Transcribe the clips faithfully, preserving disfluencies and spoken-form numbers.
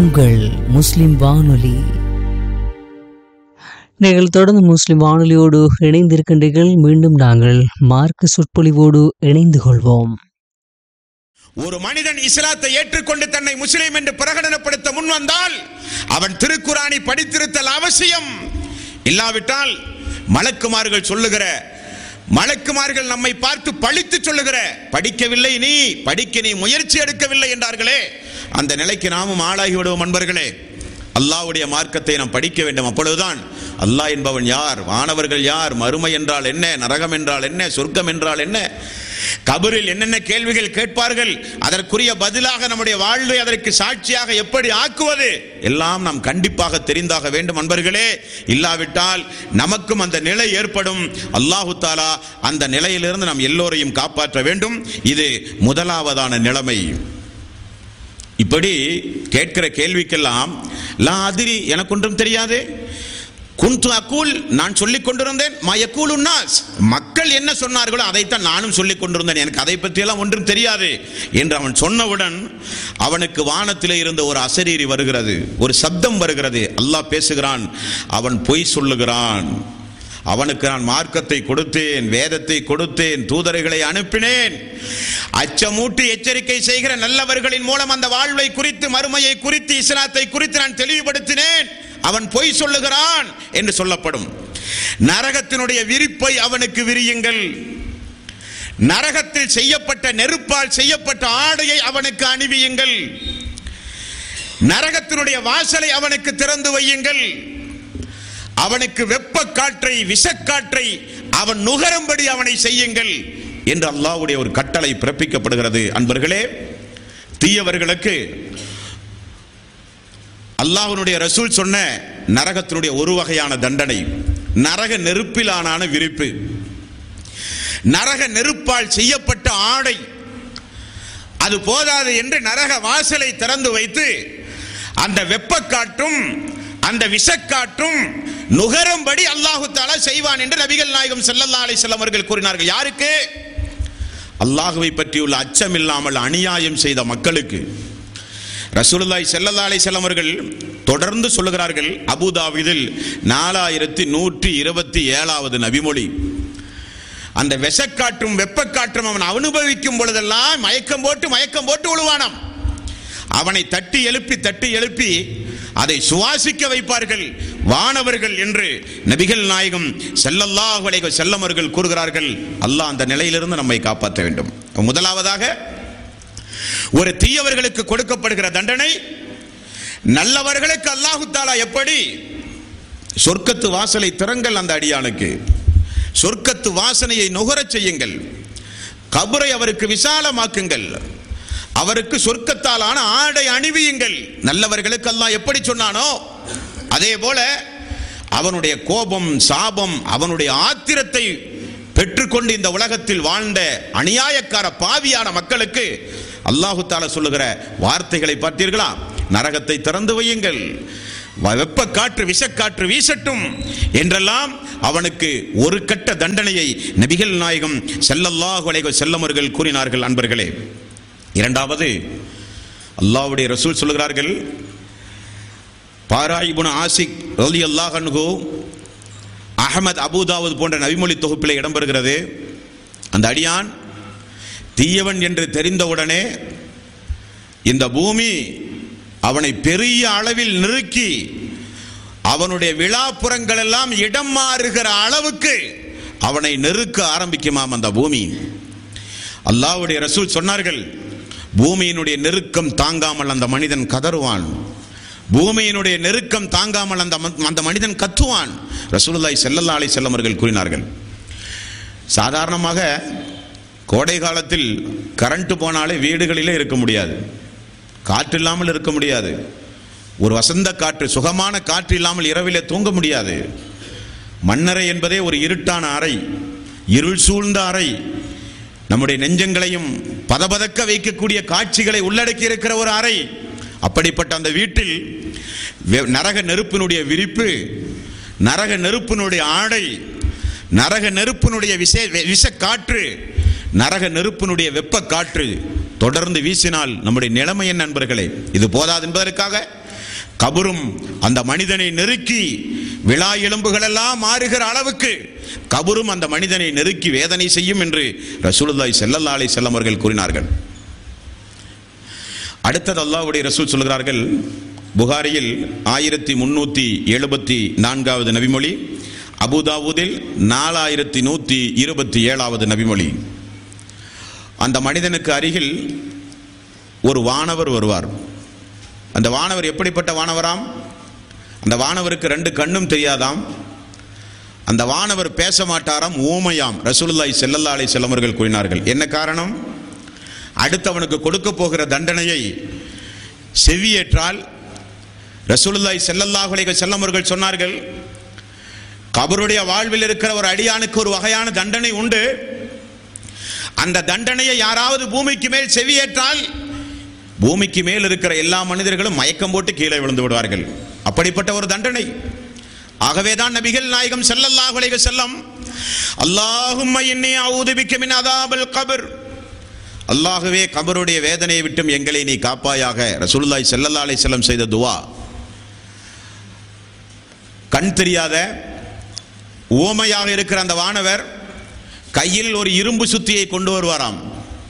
உங்கள் முஸ்லிம் வானொலி. நீங்கள் தொடர்ந்து முஸ்லிம் வானொலியோடு இணைந்திருக்கின்றீர்கள். மீண்டும் நாங்கள் மார்க்க சொற்பொழிவோடு இணைந்து கொள்வோம். ஒரு மனிதன் இஸ்லாத்தை ஏற்றுக்கொண்டு தன்னை முஸ்லிம் என்று பிரகடனப்படுத்த முன் வந்தால் அவன் திருக்குரானை படித்திருத்தல் அவசியம். இல்லாவிட்டால் மலக்குமார்கள் சொல்லுகிற மலக்குமார்கள் நம்மை பார்த்து பழித்து சொல்லுகிற படிக்கவில்லை, நீ படிக்க நீ முயற்சி எடுக்கவில்லை என்றார்களே, அந்த நிலைக்கு நாமும் ஆளாகி விடுவோம். அன்பர்களே, அல்லாஹ்வுடைய மார்க்கத்தை நாம் படிக்க வேண்டும். அப்பொழுதுதான் அல்லாஹ் என்பவன் யார், வானவர்கள் யார், மறுமை என்றால் என்ன, நரகம் என்றால் என்ன, சொர்க்கம் என்றால் என்ன, கபரில் என்னென்ன கேள்விகள் கேட்பார்கள், அதற்குரிய பதிலாக நம்முடைய வாழ்வை அதற்கு சாட்சியாக எப்படி ஆக்குவது எல்லாம் நாம் கண்டிப்பாக தெரிந்தாக வேண்டும். அன்பர்களே, இல்லாவிட்டால் நமக்கும் அந்த நிலை ஏற்படும். அல்லாஹு தாலா அந்த நிலையிலிருந்து நாம் எல்லோரையும் காப்பாற்ற வேண்டும். இது முதலாவதான நிலைமை. இப்படி கேட்கிற கேள்விக்கெல்லாம் லா அதிரி, எனக்கு ஒன்றும் தெரியாது, குந்து அக்கூல், நான் சொல்லிக் கொண்டிருந்தேன், மயக்கூல் உன்னாஸ், மக்கள் என்ன சொன்னார்களோ அதைத்தான் நானும் சொல்லிக் கொண்டிருந்தேன், எனக்கு அதை பற்றியெல்லாம் ஒன்றும் தெரியாது என்று அவன் சொன்னவுடன் அவனுக்கு வானத்திலே இருந்த ஒரு அசரீரி வருகிறது, ஒரு சப்தம் வருகிறது. அல்லாஹ் பேசுகிறான், அவன் பொய் சொல்லுகிறான், அவனுக்கு நான் மார்க்கத்தை கொடுத்தேன், வேதத்தை கொடுத்தேன், தூதர்களை அனுப்பினேன், அச்சமூட்டி எச்சரிக்கை செய்கிற நல்லவர்களின் மூலம் அந்த வாழ்வை குறித்து, மறுமையை குறித்து, இஸ்லாத்தை குறித்து நான் தெளிவுபடுத்தினேன், அவன் பொய் சொல்லுகிறான் என்று சொல்லப்படும். நரகத்தினுடைய விரிப்பை அவனுக்கு விரியுங்கள், நரகத்தில் செய்யப்பட்ட நெருப்பால் செய்யப்பட்ட ஆடையை அவனுக்கு அணிவியுங்கள், நரகத்தினுடைய வாசலை அவனுக்கு திறந்து வையுங்கள், அவனுக்கு வெப்ப காற்றை, விஷக்காற்றை அவன் நுகரும்படி அவனை செய்யுங்கள் என்று அல்லாஹ்வுடைய ஒரு கட்டளை பிறப்பிக்கப்படுகிறது. அன்பர்களே, தீயவர்களுக்கு அல்லாஹ்வுடைய ரசூல் சொன்ன நரகத்தினுடைய ஒரு வகையான தண்டனை நரக நெருப்பிலான விரிப்பு, நரக நெருப்பால் செய்யப்பட்ட ஆடை. அது போதாது என்று நரக வாசலை திறந்து வைத்து அந்த வெப்பக்காற்றும் அந்த விஷக்காற்றும் நுகரும்படி அல்லாஹு தஆலா செய்வான் என்று நபிகள் நாயகம் ஸல்லல்லாஹு அலைஹி வஸல்லம் அவர்கள் கூறினார்கள். யாருக்கு? அல்லாஹ்வை பற்றியுள்ள அச்சம் இல்லாமல் அநியாயம் செய்த மக்களுக்கு. ரசூலுல்லாஹி ஸல்லல்லாஹு அலைஹி வஸல்லம் அவர்கள் தொடர்ந்து சொல்லுகிறார்கள், அபூதாவிதில் நாலாயிரத்தி நூற்றி இருபத்தி ஏழாவது நபிமொழி, அந்த விஷக்காற்றும் வெப்பக்காற்றும் அவன் அனுபவிக்கும் பொழுதெல்லாம் மயக்கம் போட்டு மயக்கம் போட்டு விழுவானாம். அவனை தட்டி எழுப்பி தட்டி எழுப்பி அதை சுவாசிக்க வைப்பார்கள் வானவர்கள் என்று நபிகள் நாயகம் ஸல்லல்லாஹு அலைஹி வஸல்லம் அவர்கள் கூறுகிறார்கள். அல்லாஹ் அந்த நிலையிலிருந்து நம்மை காப்பாற்ற வேண்டும். முதலாவதாக ஒரு தீயவர்களுக்கு கொடுக்கப்படுகிற தண்டனை, நல்லவர்களுக்கு அல்லாஹு தஆலா எப்படி சொர்க்கத்து வாசலை திறங்கள், அந்த அடியானுக்கு சொர்க்கத்து வாசனையை நுகரச் செய்யுங்கள், கபரை அவருக்கு விசாலமாக்குங்கள், அவருக்கு சொர்க்கத்தாலான ஆடை அணிவியுங்கள். நல்லவர்களுக்கு அல்லாஹ் எப்படி சொன்னானோ அதே போல அவனுடைய கோபம், சாபம், அவனுடைய ஆத்திரத்தை பெற்றுக்கொண்டு இந்த உலகத்தில் வாழ்ந்த அநியாயக்கார பாவியான மக்களுக்கு அல்லாஹு தஆலா சொல்லுகிற வார்த்தைகளை பார்த்தீர்களா? நரகத்தை திறந்து வையுங்கள், வெப்ப காற்று விஷக்காற்று வீசட்டும் என்றெல்லாம் அவனுக்கு ஒரு கட்ட தண்டனையை நபிகள் நாயகம் ஸல்லல்லாஹு அலைஹி வஸல்லம் அவர்கள் கூறினார்கள். அன்பர்களே, இரண்டாவது அல்லாஹ்வுடைய ரசூல் சொல்லுகிறார்கள், பாரா இப்னு ஆசிக் ரலியல்லாஹு அன்ஹு, அஹ்மத், அபூதாவுத் போன்ற நபிமொழி தொகுப்பில் இடம்பெறுகிறது. அந்த அடியான் தீயவன் என்று தெரிந்தவுடனே இந்த பூமி அவனை பெரிய அளவில் நெருக்கி அவனுடைய விழாப்புறங்கள் எல்லாம் இடம் மாறுகிற அளவுக்கு அவனை நெருக்க ஆரம்பிக்குமாம் அந்த பூமி. அல்லாஹ்வுடைய ரசூல் சொன்னார்கள், பூமியினுடைய நெருக்கம் தாங்காமல் அந்த மனிதன் கதறுவான், பூமியினுடைய நெருக்கம் தாங்காமல் அந்த அந்த மனிதன் கத்துவான். ரசூலுல்லாஹி ஸல்லல்லாஹு அலைஹி வஸல்லம் அவர்கள் கூறினார்கள், சாதாரணமாக கோடை காலத்தில் கரண்ட் போனாலே வீடுகளிலே இருக்க முடியாது, காற்று இல்லாமல் இருக்க முடியாது, ஒரு வசந்த காற்று, சுகமான காற்று இல்லாமல் இரவிலே தூங்க முடியாது. மண்ணறை என்பதே ஒரு இருட்டான அறை, இருள் சூழ்ந்த அறை, நம்முடைய நெஞ்சங்களையும் பதபதக்க வைக்கக்கூடிய காட்சிகளை உள்ளடக்கி இருக்கிற ஒரு அறை. அப்படிப்பட்ட அந்த வீட்டில் நரக நெருப்பினுடைய விரிப்பு, நரக நெருப்பினுடைய ஆடை, நரக நெருப்பினுடைய விசே விஷ காற்று, நரக நெருப்பினுடைய வெப்ப காற்று தொடர்ந்து வீசினால் நம்முடைய நிலைமை என்ன? நண்பர்களே, இது போதாது என்பதற்காக கபரும் அந்த மனிதனை நெருக்கி விழா எலும்புகள் எல்லாம் மாறுகிற அளவுக்கு கபரும் அந்த மனிதனை நெருக்கி வேதனை செய்யும் என்று ரசூலுல்லாஹி ஸல்லல்லாஹு அலைஹி வஸல்லம் அவர்கள் கூறினார்கள். அடுத்தது அல்லாஹ்வுடைய ரசூல் சொல்கிறார்கள், புகாரியில் ஆயிரத்தி முன்னூத்தி எழுபத்தி நான்காவது நபிமொழி, அபுதாவூதில் நாலாயிரத்தி நூத்தி இருபத்தி ஏழாவது நபிமொழி. அந்த மனிதனுக்கு அருகில் ஒரு வானவர் வருவார். அந்த வானவர் எப்படிப்பட்ட வானவராம்? அந்த வானவருக்கு ரெண்டு கண்ணும் தெரியாதாம். அந்த வானவர் பேச மாட்டாராம், ஊமையாம். ரசூலுல்லாஹி ஸல்லல்லாஹு அலைஹி வஸல்லம் அவர்கள் கூறினார்கள். என்ன காரணம்? அடுத்தவனுக்கு கொடுக்க போகிற தண்டனையை செவியேற்றால் ரசூலுல்லாஹி ஸல்லல்லாஹு அலைஹி வஸல்லம் அவர்கள் சொன்னார்கள், கபருடைய வாழ்வில் இருக்கிற ஒரு அடியானுக்கு ஒரு வகையான தண்டனை உண்டு. அந்த தண்டனையை யாராவது பூமிக்கு மேல் செவியேற்றால் பூமிக்கு மேல் இருக்கிற எல்லா மனிதர்களும் மயக்கம் போட்டு கீழே விழுந்து விடுவார்கள். அப்படிப்பட்ட ஒரு தண்டனை. ஆகவேதான் நபிகள் நாயகம் ஸல்லல்லாஹு அலைஹி வஸல்லம், அல்லாஹும்ம இன்னி அஊது பிக்க மின் அஸாபில் கப்ர், அல்லாஹ்வே கபருடைய வேதனையை விட்டும் எங்களை நீ காப்பாயாக. ரசூலுல்லாஹி ஸல்லல்லாஹு அலைஹி வஸல்லம் செய்த துஆ. கண் தெரியாத ஊமையாக இருக்கிற அந்த வானவர் கையில் ஒரு இரும்பு சுத்தியை கொண்டு வருவாராம்.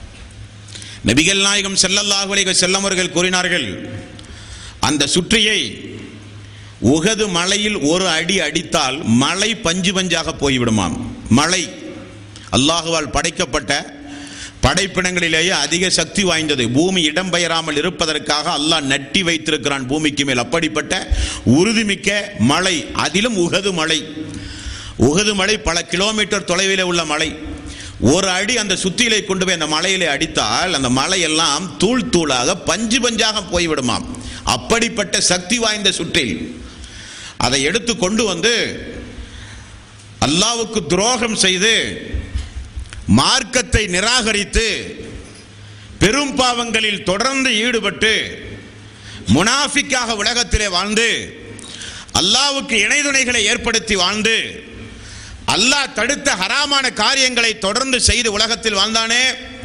நபிகள் நாயகம் ஸல்லல்லாஹு அலைஹி வஸல்லம் அவர்கள் கூறினார்கள், அந்த சுற்றியை உஹது மலையில் ஒரு அடி அடித்தால் மலை பஞ்சு பஞ்சாக போய்விடுமாம். மலை அல்லாஹுவால் படைக்கப்பட்ட படைப்பினங்களிலேயே அதிக சக்தி வாய்ந்தது. பூமி இடம்பெயராமல் இருப்பதற்காக அல்லாஹ் நட்டி வைத்திருக்கிறான் பூமிக்கு மேல். அப்படிப்பட்ட உறுதிமிக்க மலை, அதிலும் உஹது மலை. உஹது மலை பல கிலோமீட்டர் தொலைவில் உள்ள மலை. ஒரு அடி அந்த சுத்தியிலை கொண்டு போய் அந்த மலையிலே அடித்தால் அந்த மலையெல்லாம் தூள் தூளாக பஞ்சு பஞ்சாக போய்விடுமாம். அப்படிப்பட்ட சக்தி வாய்ந்த சுற்றில் அதை எடுத்து கொண்டு வந்து அல்லாஹ்வுக்கு துரோகம் செய்து மார்க்கத்தை நிராகரித்து பெரும் பாவங்களில் தொடர்ந்து ஈடுபட்டு முனாஃபிக்காக உலகத்திலே வாழ்ந்து அல்லாஹ்வுக்கு இணைதுணைகளை ஏற்படுத்தி வாழ்ந்து அல்லாஹ் தடுத்த ஹராமான காரியங்களை தொடர்ந்து செய்து உலகத்தில் வாழ்ந்தானே,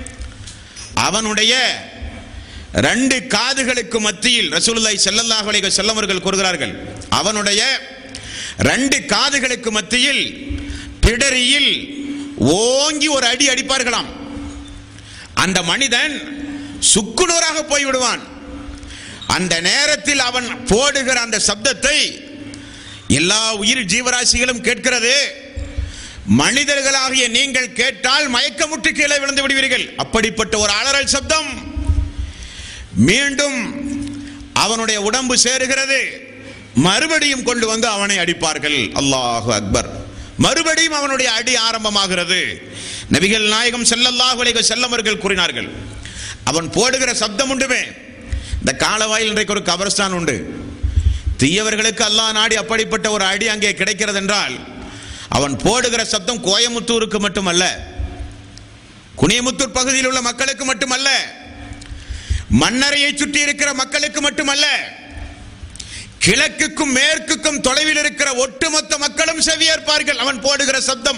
அவனுடைய ரெண்டு காதுகளுக்கு மத்தியில் ரசூலுல்லாஹி ஸல்லல்லாஹு அலைஹி வஸல்லம் அவர்கள் கூறுகிறார்கள், அவனுடைய ரெண்டு காதுகளுக்கு மத்தியில் பிடரியில் ஓங்கி ஒரு அடி அடிப்பார்களாம். அந்த மனிதன் சுக்குநூறாக போய்விடுவான். அந்த நேரத்தில் அவன் போடுகிற அந்த சப்தத்தை எல்லா உயிர் ஜீவராசிகளும் கேட்கிறது. மனிதர்களாகிய நீங்கள் கேட்டால் மயக்கமுற்று கீழே விழுந்து விடுவீர்கள். அப்படிப்பட்ட ஒரு அலறல் சப்தம். மீண்டும் அவனுடைய உடம்பு சேருகிறது. மறுபடியும் கொண்டு வந்து அவனை அடிப்பார்கள். அல்லாஹு அக்பர். மறுபடியும் அவனுடைய அடி ஆரம்பமாகிறது. நபிகள் நாயகம் ஸல்லல்லாஹு அலைஹி வஸல்லம் அவர்கள் கூறினார்கள், அவன் போடுகிற சப்தம் உண்டுமே. இந்த காலவாயில் இன்றைக்கு ஒரு கபர்ஸ்தான் உண்டு. தீயவர்களுக்கு அல்லாஹ் நாடி அப்படிப்பட்ட ஒரு அடி அங்கே கிடைக்கிறது என்றால் அவன் போடுகிற சப்தம் கோயமுத்தூருக்கு மட்டுமல்ல, குனியமுத்தூர் பகுதியில் உள்ள மக்களுக்கு மட்டுமல்ல, மன்னரையை சுற்றி இருக்கிற மக்களுக்கு மட்டுமல்ல, கிழக்குக்கும் மேற்குக்கும் தொலைவில் இருக்கிற ஒட்டுமொத்த மக்களும் செவியேற்பார்கள் அவன் போடுகிற சப்தம்.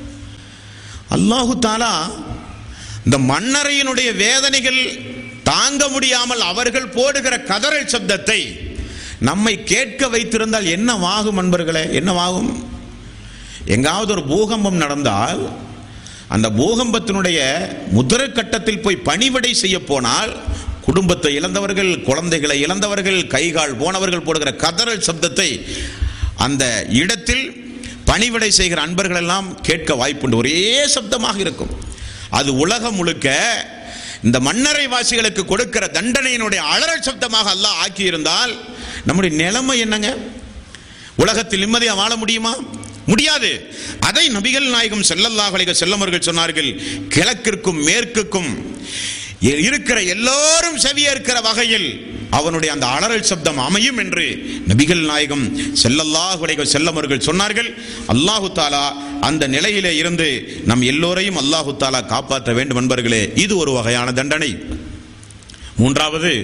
அல்லாஹு தஆலா இந்த மன்னரையினுடைய வேதனைகள் தாங்க முடியாமல் அவர்கள் போடுகிற கதறல் சப்தத்தை நம்மை கேட்க வைத்திருந்தால் என்னவாகும் அன்பர்களே? என்னவாகும்? எங்காவது ஒரு பூகம்பம் நடந்தால் அந்த பூகம்பத்தினுடைய முதல் கட்டத்தில் போய் பணிவிடை செய்ய போனால் குடும்பத்தை இழந்தவர்கள், குழந்தைகளை இழந்தவர்கள், கைகால் போனவர்கள் போடுகிற கதறல் சப்தத்தை அந்த இடத்தில் பணிவிடை செய்கிற அன்பர்கள் எல்லாம் கேட்க வாய்ப்புண்டு. ஒரே சப்தமாக இருக்கும். அது உலகம் முழுக்க இந்த மன்னரை வாசிகளுக்கு கொடுக்கிற தண்டனையினுடைய அலறல் சப்தமாக அல்லாஹ் ஆக்கியிருந்தால் நம்முடைய நிலைமை என்னங்க? உலகத்தில் நிம்மதியாக வாழ முடியுமா? முடியாது. அதை நபிகள் நாயகம் ஸல்லல்லாஹு அலைஹி வஸல்லம் அவர்கள் சொன்னார்கள், கிழக்கிற்கும் மேற்குக்கும் இருக்கிற எல்லோரும் செவியேற்கிற வகையில் அவனுடைய அந்த அலறல் சப்தம் அமையும் என்று நபிகள் நாயகம் ஸல்லல்லாஹு அலைஹி வஸல்லம் அவர்கள் சொன்னார்கள். அல்லாஹு தஆலா அந்த நிலையிலே இருந்து நம் எல்லோரையும் அல்லாஹு தஆலா காப்பாற்ற வேண்டும் என்பர்களே. இது ஒரு வகையான தண்டனை. மூன்றாவது,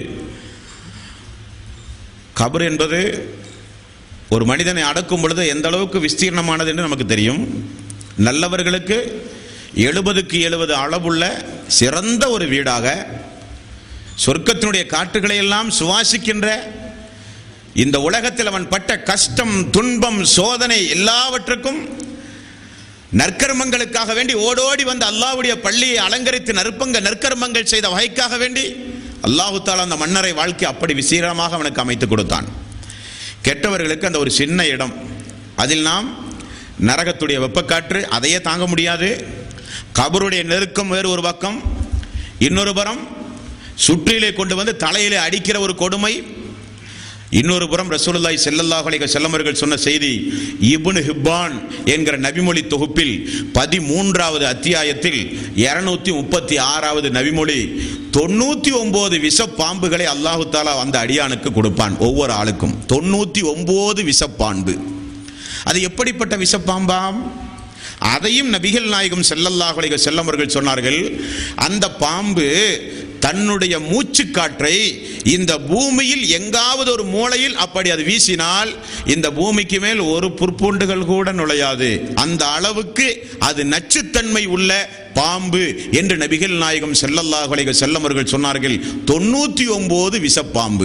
கபர் என்பது ஒரு மனிதனை அடக்கும் பொழுது எந்த அளவுக்கு விஸ்தீர்ணமானது என்று நமக்கு தெரியும். நல்லவர்களுக்கு எழுபதுக்கு எழுபது அளவுள்ள சிறந்த ஒரு வீடாக, சொர்க்கத்தினுடைய காற்றுகளை எல்லாம் சுவாசிக்கின்ற இந்த உலகத்தில் அவன் பட்ட கஷ்டம், துன்பம், சோதனை எல்லாவற்றுக்கும் நற்கர்மங்களுக்காக வேண்டி ஓடோடி வந்து அல்லாஹ்வுடைய பள்ளியை அலங்கரித்து நற்பங்க நற்கர்மங்கள் செய்த வகைக்காக வேண்டி அல்லாஹு தஆலா அந்த மன்னரை வாழ்க்கை அப்படி விசீரமாக அவனுக்கு அமைத்து கொடுத்தான். கெட்டவர்களுக்கு அந்த ஒரு சின்ன இடம், அதில் நாம் நரகத்துடைய வெப்பக்காற்று அதையே தாங்க முடியாது, கபருடைய நெருக்கம் வேறு ஒரு பக்கம், இன்னொரு புறம் சுற்றிலே கொண்டு வந்து தலையிலே அடிக்கிற ஒரு கொடுமை, இன்னொரு புறம் ரசூலுல்லாஹி ஸல்லல்லாஹு அலைஹி வஸல்லம் அவர்கள் சொன்ன செய்தி இப்னு ஹிப்பான் என்கிற நபிமொழி தொகுப்பில் பதிமூன்றாவது அத்தியாயத்தில் இருநூத்தி முப்பத்தி ஆறாவது நபிமொழி, தொண்ணூத்தி ஒன்பது விஷ பாம்புகளை அல்லாஹு தஆலா அந்த அடியானுக்கு கொடுப்பான். ஒவ்வொரு ஆளுக்கும் தொண்ணூத்தி ஒன்பது விஷப்பாம்பு. அது எப்படிப்பட்ட விஷப்பாம்பாம்? அதையும் நபிகள் நாயகம் ஸல்லல்லாஹு அலைஹி வஸல்லம் அவர்கள் சொன்னார்கள், அந்த பாம்பு தன்னுடைய மூச்சு காற்றை இந்த பூமியில் எங்காவது ஒரு மூலையில் அப்படி அது வீசினால் இந்த பூமிக்கு மேல் ஒரு புற்பூண்டுகள் கூட நுழையாது, அந்த அளவுக்கு அது நச்சுத்தன்மை உள்ள பாம்பு என்று நபிகள் நாயகம் ஸல்லல்லாஹு அலைஹி வஸல்லம் அவர்கள் சொன்னார்கள். தொண்ணூத்தி ஒன்பது விஷப்பாம்பு.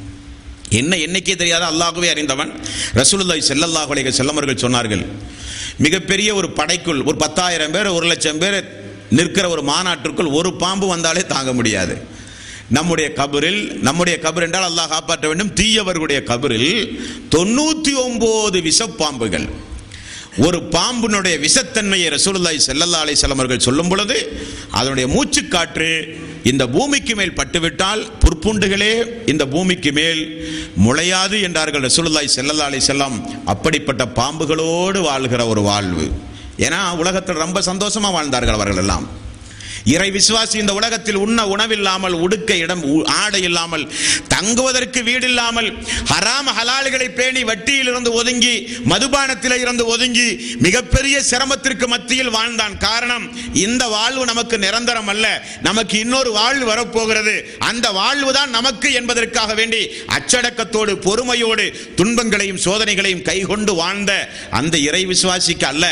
என்ன எண்ணிக்கை தெரியாத அல்லாஹ்வே அறிந்தவன். ரசூலுல்லாஹி ஸல்லல்லாஹு அலைஹி வஸல்லம் அவர்கள் சொன்னார்கள், மிகப்பெரிய ஒரு படைக்குள் ஒரு பத்தாயிரம் பேர் ஒரு லட்சம் பேர் நிற்கிற ஒரு மாநாட்டிற்குள் ஒரு பாம்பு வந்தாலே தாங்க முடியாது. நம்முடைய கபரில், நம்முடைய கபர் என்றால் அல்லாஹ் காப்பாற்ற வேண்டும், தீயவர்களுடைய கபரில் தொண்ணூத்தி ஒன்பது விஷப்பாம்புகள். ஒரு பாம்பினுடைய விஷத்தன்மையை ரசூலுல்லாஹி ஸல்லல்லாஹு அலைஹி வஸல்லம் அவர்கள் சொல்லும் பொழுது அதனுடைய மூச்சு காற்று இந்த பூமிக்கு மேல் பட்டுவிட்டால் புற்பூண்டுகளே இந்த பூமிக்கு மேல் முளையாது என்றார்கள் ரசூலுல்லாஹி ஸல்லல்லாஹு அலைஹி வஸல்லம். அப்படிப்பட்ட பாம்புகளோடு வாழ்கிற ஒரு வாழ்வு. ஏன்னா உலகத்தில் ரொம்ப சந்தோஷமா வாழ்ந்தார்கள் அவர்கள் எல்லாம். இறை விசுவாசி இந்த உலகத்தில் உண்ண உணவில்லாமல், உடுக்க இடம் ஆடை இல்லாமல், தங்குவதற்கு வீடு இல்லாமல், ஹராம் ஹலால்களை பேணி வட்டியில் இருந்து ஒதுங்கி, மதுபானத்தில் இருந்து ஒதுங்கி மிகப்பெரிய சிரமத்திற்கு மத்தியில் வாழ்ந்தான். காரணம், இந்த வாழ்வு நமக்கு நிரந்தரம் அல்ல, நமக்கு இன்னொரு வாழ்வு வரப்போகிறது, அந்த வாழ்வு தான் நமக்கு என்பதற்காக வேண்டி அச்சடக்கத்தோடு பொறுமையோடு துன்பங்களையும் சோதனைகளையும் கைகொண்டு வாழ்ந்த அந்த இறை விசுவாசிக்கு அல்ல,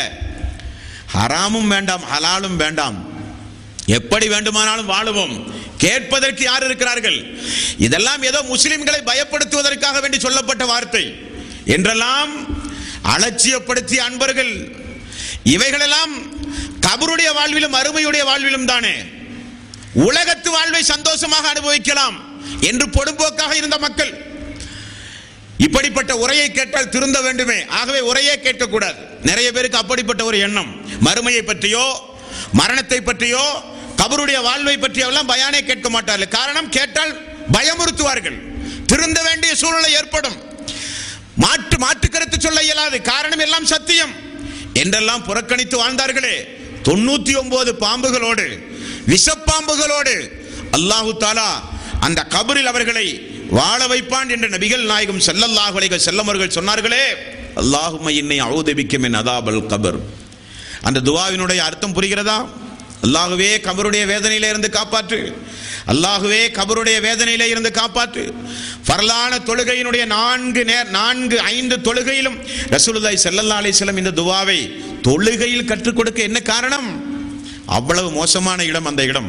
ஹராமும் வேண்டாம் ஹலாலும் வேண்டாம், எப்படி வேண்டுமானாலும் வாழுவோம், கேட்பதற்கு யார் இருக்கிறார்கள், இதெல்லாம் ஏதோ முஸ்லிம்களை பயப்படுத்துவதற்காக வேண்டி சொல்லப்பட்ட வார்த்தை என்றெல்லாம் அலட்சியப்படுத்திய அன்பர்கள். இவைகளெல்லாம் கபருடைய வாழ்விலும் அருமையுடைய வாழ்விலும் தானே. உலகத்து வாழ்வை சந்தோஷமாக அனுபவிக்கலாம் என்று பொடும்போக்காக இருந்த மக்கள் இப்படிப்பட்ட உரையை கேட்டால் திருந்த வேண்டுமே, ஆகவே உரையே கேட்கக்கூடாது. நிறைய பேருக்கு அப்படிப்பட்ட ஒரு எண்ணம், மறுமையை பற்றியோ மரணத்தை பற்றியோ கபருடைய வாழ்வை பற்றியோ எல்லாம் பயானே கேட்க மாட்டார்கள். காரணம், கேட்டால் பயமுறுத்துவார்கள், திருந்த வேண்டிய சூழ்நிலை ஏற்படும், மாற்று மாற்று கருத்து சொல்ல இயலாது, காரணம் எல்லாம் சத்தியம் என்றெல்லாம் புறக்கணித்து வாழ்ந்தார்களே. தொண்ணூத்தி ஒன்பது பாம்புகளோடு, விஷப்பாம்புகளோடு அல்லாஹு தஆலா அந்த கபரில் அவர்களை வாழ வைப்பான் என்று நபிகள் நாயகம் ஸல்லல்லாஹு அலைஹி வஸல்லம் அவர்கள் சொன்னார்களே. அல்லாஹும்ம இன்னி அஊது பிக்க மின் அதாபல் கபர். அந்த துஆவினுடைய அர்த்தம் புரிகிறதா? அல்லாஹ்வே கபருடைய வேதனையில இருந்து காப்பாற்று, அல்லாஹ்வே கபருடைய வேதனையில இருந்து காப்பாற்று. ஃபர்லான தொழுகையினுடைய நான்கு நான்கு ஐந்து தொழுகையிலும் ரசூலுல்லாஹி ஸல்லல்லாஹு அலைஹி வஸல்லம் இந்த துஆவை தொழுகையில் கற்றுக் கொடுக்க என்ன காரணம்? அவ்வளவு மோசமான இடம் அந்த இடம்.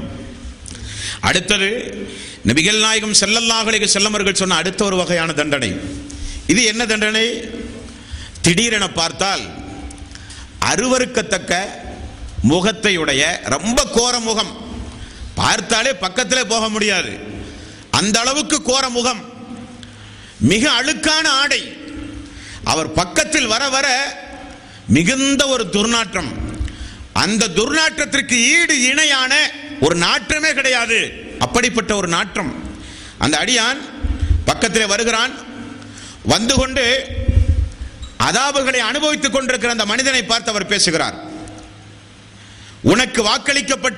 அடுத்தது நபிகள் நாயகம் ஸல்லல்லாஹு அலைஹி வஸல்லம் அவர்கள் சொன்ன அடுத்த ஒரு வகையான தண்டனை. இது என்ன தண்டனை? திடீரென பார்த்தால் அருவருக்கத்தக்க முகத்தையுடைய, ரொம்ப கோர முகம், பார்த்தாலே பக்கத்திலே போக முடியாது, அந்த அளவுக்கு கோர முகம், மிக அழுக்கான ஆடை, அவர் பக்கத்தில் வர வர மிகுந்த ஒரு துர்நாற்றம், அந்த துர்நாற்றத்திற்கு ஈடு இணையான ஒரு நாற்றமே கிடையாது, அப்படிப்பட்ட ஒரு நாற்றம். அந்த அடியான் பக்கத்திலே வருகிறான், வந்து கொண்டு அதாபுகளை அனுபவித்துக் கொண்டிருக்கிற அந்த மனிதனை பார்த்து அவர் பேசுகிறார். உனக்கு வாக்களிக்கப்பட்ட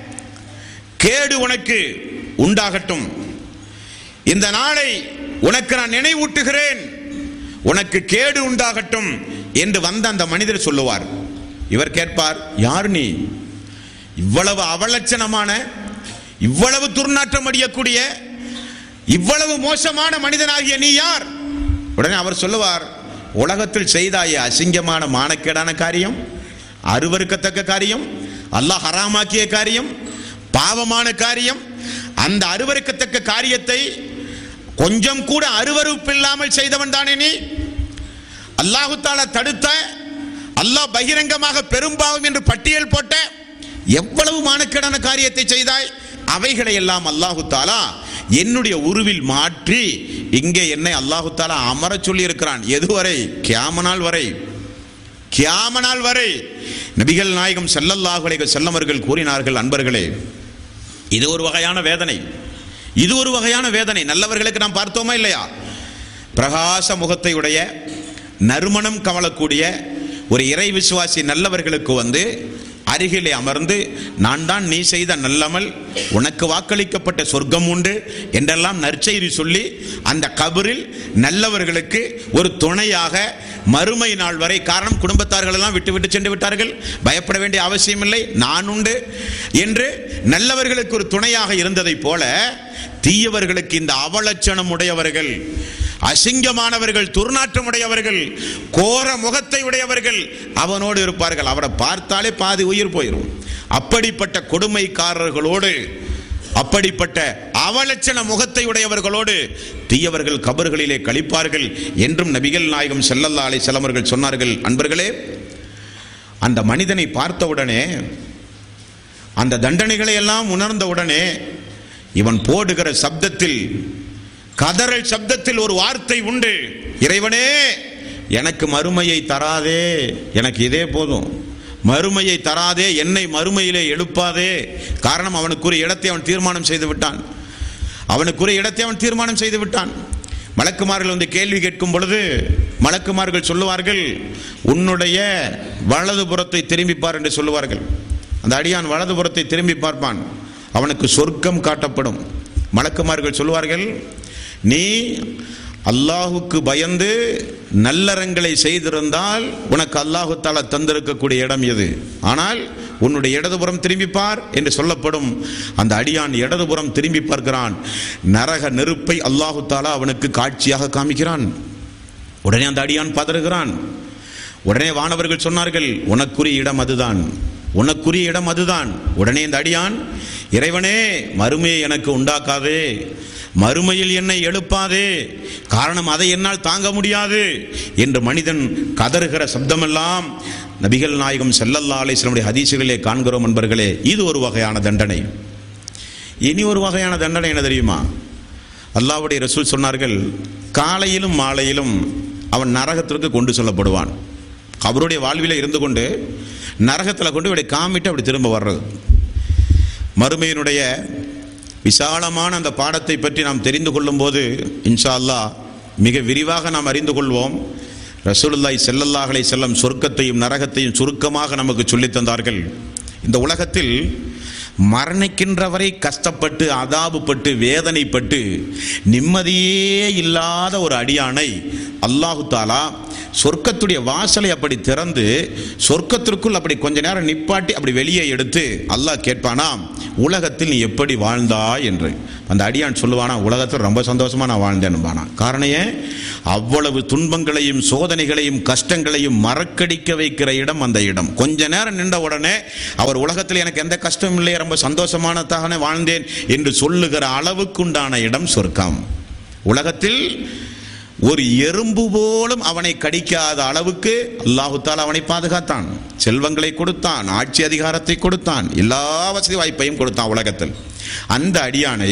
கேடு உனக்கு உண்டாகட்டும், இந்த நாளை உனக்கு நான் நினைவூட்டுகிறேன், உனக்கு கேடு உண்டாகட்டும் என்று வந்த அந்த மனிதர் சொல்லுவார். இவர் கேட்பார், யார் நீ? இவ்வளவு அவலட்சணமான, இவ்வளவு துர்நாற்றம் அடியக்கூடிய, இவ்வளவு மோசமான மனிதனாகிய நீ யார்? உடனே அவர் சொல்லுவார், உலகத்தில் செய்தாய அசிங்கமான மானக்கேடான காரியம், அருவருக்கத்தக்க காரியம், அல்லாஹ் ஹராமாக்கிய காரியம், பாவமான காரியம், அந்த அருவருக்கத்தக்க காரியத்தை கொஞ்சம் கூட அருவருப்பு இல்லாமல் செய்தவன் தானே நீ. அல்லாஹு தஆலா தடுத்த, அல்லாஹ் பகிரங்கமாக பெரும்பாவம் என்று பட்டியல் போட்ட எவ்வளவு மானக்கேடான காரியத்தை செய்தாய். அவைகளை எல்லாம் அல்லாஹு தஆலா என்னுடைய உருவில் மாற்றி இங்கே என்னை அல்லாஹு தஆலா அமர சொல்லி இருக்கிறான். எதுவரை? கியாமத் வரை. கியாமத் வரை நபிகள் நாயகம் ஸல்லல்லாஹு அலைஹி வஸல்லம் அவர்கள் கூறினார்கள், அன்பர்களே, இது ஒரு வகையான வேதனை, இது ஒரு வகையான வேதனை. நல்லவர்களுக்கு நாம் பார்த்தோமா இல்லையா? பிரகாச முகத்தை உடைய, நறுமணம் கமலக்கூடிய ஒரு இறை விசுவாசி நல்லவர்களுக்கு வந்து அருகிலே அமர்ந்து, நான் தான் நீ செய்த நல்லமல், உனக்கு வாக்களிக்கப்பட்ட சொர்க்கம் உண்டு என்றெல்லாம் நற்செய்தி சொல்லி அந்த கபரில் நல்லவர்களுக்கு ஒரு துணையாக மறுமை நாள் வரை, காரணம் குடும்பத்தார்கள் எல்லாம் விட்டு விட்டு சென்று விட்டார்கள், பயப்பட வேண்டிய அவசியம் இல்லை, நான் உண்டு என்று நல்லவர்களுக்கு ஒரு துணையாக இருந்ததை போல தீயவர்களுக்கு, இந்த அவலட்சணம் உடையவர்கள், அசிங்கமானவர்கள், துர்நாற்றம் உடையவர்கள், கோர முகத்தை உடையவர்கள் அவனோடு இருப்பார்கள். அவரை பார்த்தாலே பாதி உயிர் போயிடும். அப்படிப்பட்ட கொடுமைக்காரர்களோடு, அப்படிப்பட்ட அவலட்சண முகத்தை உடையவர்களோடு தீயவர்கள் கபர்களிலே கழிப்பார்கள் என்றும் நபிகள் நாயகம் ஸல்லல்லாஹு அலைஹி வஸல்லம் அவர்கள் சொன்னார்கள். அன்பர்களே, அந்த மனிதனை பார்த்தவுடனே, அந்த தண்டனைகளை எல்லாம் உணர்ந்தவுடனே இவன் போடுகிற சப்தத்தில், கதறல் சப்தத்தில் ஒரு வார்த்தை உண்டு, இறைவனே எனக்கு மறுமையை தராதே, எனக்கு இதே போதும், மறுமையை தராதே, என்னை மறுமையிலே எழுப்பாதே. காரணம், அவனுக்குரிய இடத்தை அவன் தீர்மானம் செய்து விட்டான். அவனுக்குரிய இடத்தை அவன் தீர்மானம் செய்து விட்டான். மலக்குமார்கள் வந்து கேள்வி கேட்கும் பொழுது மலக்குமார்கள் சொல்லுவார்கள், உன்னுடைய வலதுபுறத்தை திரும்பிப்பார் என்று சொல்லுவார்கள். அந்த அடியான் வலதுபுறத்தை திரும்பி பார்ப்பான், அவனுக்கு சொர்க்கம் காட்டப்படும். மலக்குமார்கள் சொல்லுவார்கள், நீ அல்லாஹுக்கு பயந்து நல்லறங்களை செய்திருந்தால் உனக்கு அல்லாஹு தஆலா தந்திருக்கக்கூடிய இடம் எது, ஆனால் உன்னுடைய இடதுபுறம் திரும்பிப்பார் என்று சொல்லப்படும். அந்த அடியான் இடதுபுறம் திரும்பி பார்க்கிறான், நரக நெருப்பை அல்லாஹு தஆலா அவனுக்கு காட்சியாக காமிக்கிறான். உடனே அந்த அடியான் பதறுகிறான். உடனே வானவர்கள் சொன்னார்கள், உனக்குரிய இடம் அதுதான், உனக்குரிய இடம் அதுதான். உடனே இந்த அடியான், இறைவனே மறுமையை எனக்கு உண்டாக்காதே, மறுமையில் என்னை எழுப்பாதே, காரணம் அதை என்னால் தாங்க முடியாது என்று மனிதன் கதறுகிற சப்தமெல்லாம் நபிகள் நாயகம் ஸல்லல்லாஹு அலைஹி வஸல்லம் ஹதீஸுகளிலே காண்கிறோம். நண்பர்களே, இது ஒரு வகையான தண்டனை. இனி ஒரு வகையான தண்டனை என்ன தெரியுமா? அல்லாஹ்வுடைய ரசூல் சொன்னார்கள், காலையிலும் மாலையிலும் அவன் நரகத்திற்கு கொண்டு செல்லப்படுவான். அவருடைய வாழ்வில இருந்து கொண்டு நரகத்தில் கொண்டு இப்படி காமிட்டு அப்படி திரும்ப வர்றது. மறுமையினுடைய விசாலமான அந்த பாடத்தை பற்றி நாம் தெரிந்து கொள்ளும் போது இன்ஷா அல்லாஹ் மிக விரிவாக நாம் அறிந்து கொள்வோம். ரசூலுல்லாஹி ஸல்லல்லாஹு அலைஹி வஸல்லம் சொர்க்கத்தையும் நரகத்தையும் சுருக்கமாக நமக்கு சொல்லித் தந்தார்கள். இந்த உலகத்தில் மரணிக்கின்ற வரை கஷ்டப்பட்டு, அதாபுப்பட்டு, வேதனைப்பட்டு, நிம்மதியே இல்லாத ஒரு அடியானை அல்லாஹு தஆலா சொர்க்கத்துடைய வாசலை அப்படி திறந்து சொர்க்கத்திற்குள் அப்படி கொஞ்ச நேரம் நிப்பாட்டி அப்படி வெளியே எடுத்து அல்லாஹ் கேட்பானாம், உலகத்தில் நீ எப்படி வாழ்ந்தாய் என்று. அந்த அடியான் சொல்லுவானா, உலகத்தில் ரொம்ப சந்தோஷமா நான் வாழ்ந்தேன்பானா. காரணம் ஏன்? அவ்வளவு துன்பங்களையும் சோதனைகளையும் கஷ்டங்களையும் மறக்கடிக்க வைக்கிற இடம் அந்த இடம். கொஞ்ச நேரம் நின்ற உடனே அவர் உலகத்தில் எனக்கு எந்த கஷ்டமும் இல்லை, ரொம்ப சந்தோஷமானதாக வாழ்ந்தேன் என்று சொல்லுகிற அளவுக்குண்டான இடம் சொர்க்கம். உலகத்தில் ஒரு எறும்பு போலும் அவனை கடிக்காத அளவுக்கு அல்லாஹு தஆலா அவனை பாதுகாத்தான், செல்வங்களை கொடுத்தான், ஆட்சி அதிகாரத்தை கொடுத்தான், எல்லா வசதி வாய்ப்பையும் கொடுத்தான் உலகத்தில். அந்த அடியானை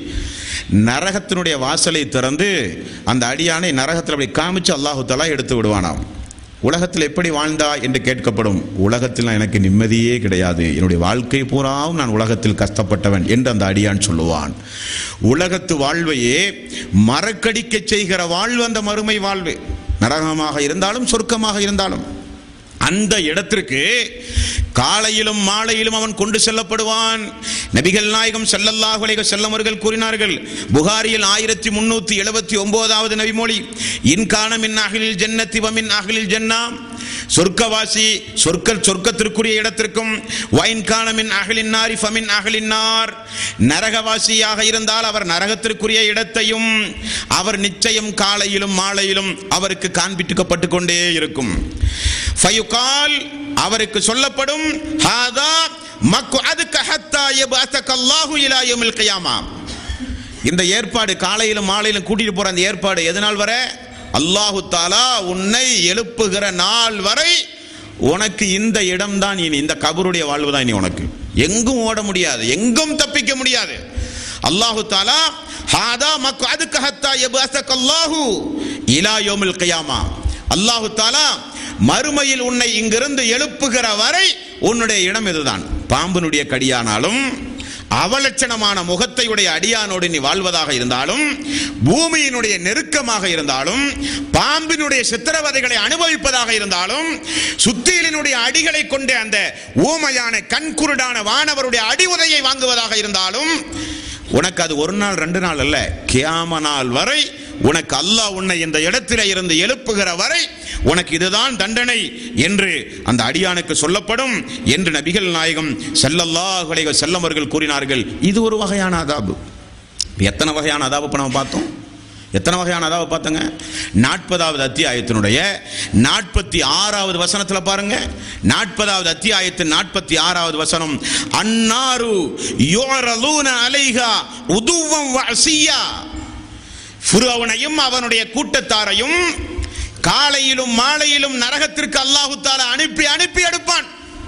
நரகத்தினுடைய வாசலை திறந்து அந்த அடியானை நரகத்தில் அப்படி காமிச்சு அல்லாஹு தஆலா எடுத்து விடுவானாம். உலகத்தில் எப்படி வாழ்ந்தா என்று கேட்கப்படும். உலகத்தில் எனக்கு நிம்மதியே கிடையாது, என்னுடைய வாழ்க்கை பூராவும் நான் உலகத்தில் கஷ்டப்பட்டவன் என்று அந்த அடியான் சொல்லுவான். உலகத்து வாழ்வையே மறக்கடிக்க செய்கிற வாழ்வு அந்த மறுமை வாழ்வு. நரகமாக இருந்தாலும் சொர்க்கமாக இருந்தாலும் அந்த இடத்திற்கு காலையிலும் மாலையிலும் அவன் கொண்டு செல்லப்படுவான். நபிகள் நாயகம் ஸல்லல்லாஹு அலைஹி வஸல்லம் அவர்கள் கூறினார்கள், புகாரியில் ஆயிரத்தி முன்னூத்தி எழுபத்தி ஒன்பதாவது நபிமொழி, இன்கான மின் அஹ்லில் ஜன்னத்தி வ மின் அஹ்லில் ஜன்னா, சொர்க்கவாசி சொர்க்க சொர்க்கத்திற்குரிய இடத்திற்கும், வைன்கான மின் அஹ்லின் நாரி ஃபமின் அஹ்லின் நார், நரகவாசியாக இருந்தால் அவர் நரகத்திற்குரிய இடத்தையும் அவர் நிச்சயம் காலையிலும் மாலையிலும் அவருக்கு காண்பிக்கப்பட்டு கொண்டே இருக்கும். ஃபயுகால், அவருக்கு சொல்லப்படும், ஹாதா மக்அதுக ஹத்தா யபஅஸக அல்லாஹு இலா யௌமில் கியாமா, இந்த ஏற்பாடு காலையிலும் மாலையிலும் கூட்டிட்டு போற அந்த ஏற்பாடு எதனால் வர? அல்லாஹு தாலா உன்னை எழுப்புகிற நாள் வரை உனக்கு இந்த இடம் தான் இனி, இந்த கபருடைய வாழ்வு தான் இனி உனக்கு. எங்கும் ஓட முடியாது, எங்கும் தப்பிக்க முடியாது. அல்லாஹு தாலா ஹாதா மக்அதுக ஹத்தா யபஅஸக அல்லாஹு இலா யௌமில் கியாமா. அல்லாஹு தாலா மறுமையில் உன்னை இங்கிருந்து எழுப்புகிற வரை உன்னுடைய இடம் இதுதான். பாம்பினுடைய கடியானாலும் அவலட்சணமான முகத்தையுடைய அடியானோடு நீ வாழ்வதாக இருந்தாலும், பூமியினுடைய நெருக்கமாக இருந்தாலும், பாம்பினுடைய சித்திரவதைகளை அனுபவிப்பதாக இருந்தாலும், சுத்தியலினுடைய அடிகளை கொண்ட அந்த ஊமையான கண்குருடான வானவருடைய அடி உதையை வாங்குவதாக இருந்தாலும், உனக்கு அது ஒரு நாள் ரெண்டு நாள் அல்ல, கியாம நாள் வரை உனக்கு அல்லாஹ் உன்னை இந்த இடத்திலே இருந்து எழுப்புகிற வரை உனக்கு இதுதான் தண்டனை என்று அந்த அடியானுக்கு சொல்லப்படும் என்று நபிகள் நாயகம் ஸல்லல்லாஹு அலைஹி வஸல்லம் அவர்கள் கூறினார்கள். இது ஒரு வகையான அதாபு. எத்தனை வகையான அதாபு இப்ப நம்ம பார்த்தோம்? எத்தனை வகையான அதாபு பார்த்தங்க? நாற்பதாவது அத்தியாயத்தினுடைய நாற்பத்தி ஆறாவது வசனத்துல பாருங்க. நாற்பதாவது அத்தியாயத்தின் நாற்பத்தி ஆறாவது வசனம், அன்னாரு யுரலூன அலைஹா உதுவம் வஅசியா. ஃபிரௌனையும் அவனுடைய கூட்டத்தாரையும் காலையிலும் மாலையிலும் நரகத்திற்கு அல்லாஹு தஆலா அனுப்பி அனுப்பி எடுப்பான்.